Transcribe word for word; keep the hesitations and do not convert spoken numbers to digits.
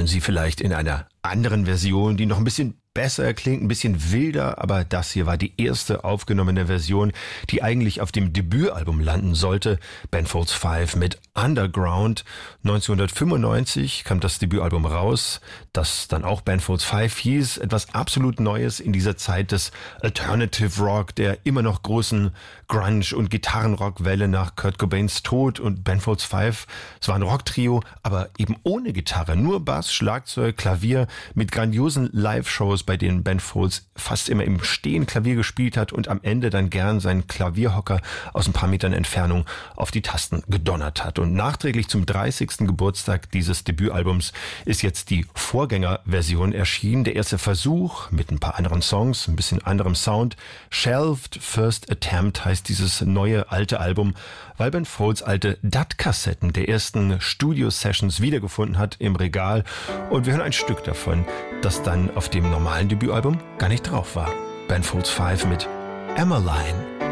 kennen sie vielleicht in einer anderen Version, die noch ein bisschen besser klingt, ein bisschen wilder, aber das hier war die erste aufgenommene Version, die eigentlich auf dem Debütalbum landen sollte, Ben Folds Five mit Underground. neunzehnhundertfünfundneunzig kam das Debütalbum raus, das dann auch Ben Folds Five hieß, etwas absolut Neues in dieser Zeit des Alternative Rock, der immer noch großen Grunge- und Gitarrenrockwelle nach Kurt Cobains Tod, und Ben Folds Five, es war ein Rocktrio, aber eben ohne Gitarre, nur Bass, Schlagzeug, Klavier, mit grandiosen Live-Shows, bei denen Ben Folds fast immer im Stehen Klavier gespielt hat und am Ende dann gern seinen Klavierhocker aus ein paar Metern Entfernung auf die Tasten gedonnert hat. Und nachträglich zum dreißigsten Geburtstag dieses Debütalbums ist jetzt die Vorgängerversion erschienen. Der erste Versuch mit ein paar anderen Songs, ein bisschen anderem Sound. Shelved First Attempt heißt dieses neue alte Album, weil Ben Folds alte D A T-Kassetten der ersten Studio-Sessions wiedergefunden hat im Regal. Und wir hören ein Stück davon, das dann auf dem normalen Debütalbum gar nicht drauf war. Ben Folds Five mit Emmeline.